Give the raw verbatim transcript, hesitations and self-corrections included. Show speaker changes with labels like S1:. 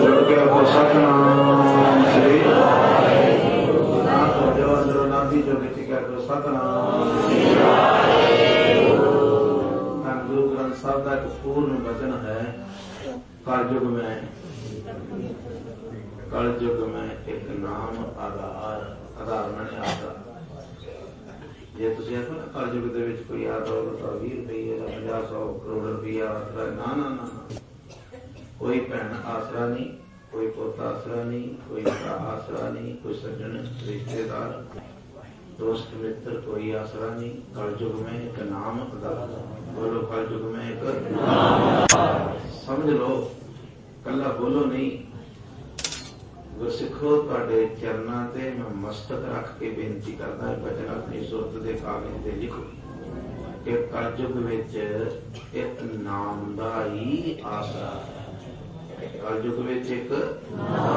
S1: ਜੁੜ ਕੇ ਆਖੋ ਸਤਿਨਾਮ ਸ੍ਰੀ ਨਾਮ ਹੋ ਜੋ ਅੰਦਰੋਂ ਨਾਭੀ ਜੋ ਵਿੱਚ ਕੇ ਆਖੋ ਸਤਿਨਾਮ ਸ੍ਰੀ ਧੰਨ ਗੁਰੂ ਗ੍ਰੰਥ ਸਾਹਿਬ ਦਾ ਇੱਕ ਪੂਰਨ ਬਚਨ ਹੈ। कलयुग में कलयुग में एक नाम आधार आधार मैंने आधार जे तुसीं आखो ना कलयुग दे विच कोई आ दौलत बीस रुपये या पचास सौ करोड़ रुपया आसरा ना ना ना कोई भैन आसरा नहीं, कोई पुत आसरा नहीं, कोई भरा आसरा नहीं, कोई सज्जन रिश्तेदार दोस्त मित्र कोई आसरा नहीं। कलयुग में एक नाम आधार। बोलो कलयुग में एक नाम समझ लो, कला बोलो नहीं। गुरसिखो तुहाडे चरनां ते मैं मस्तक रख के बेनती करदा बचन अपनी सुरत दे कागज ते लिखो कि कलयुग विच एक नाम दा ही आसरा है। कलयुग विच एक